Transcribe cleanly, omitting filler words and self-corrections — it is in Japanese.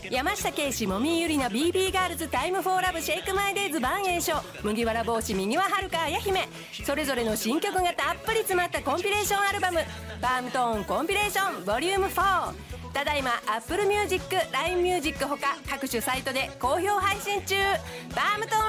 山下圭史もみゆりな BB ガールズタイムフォーラブシェイクマイデイズバンエイショ麦わら帽子右ははるかあや姫、それぞれの新曲がたっぷり詰まったコンピレーションアルバムバームトーンコンピレーションボリューム4、ただいま Apple Music、LINE Music ほか各種サイトで好評配信中。バームトーン